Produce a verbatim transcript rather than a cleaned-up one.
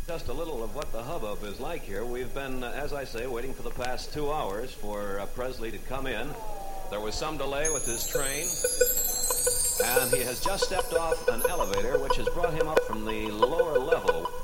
Just a little of what the hubbub is like here. We've been, uh, as I say, waiting for the past two hours for uh, Presley to come in. There was some delay with his train, and he has just stepped off an elevator, which has brought him up from the lower level.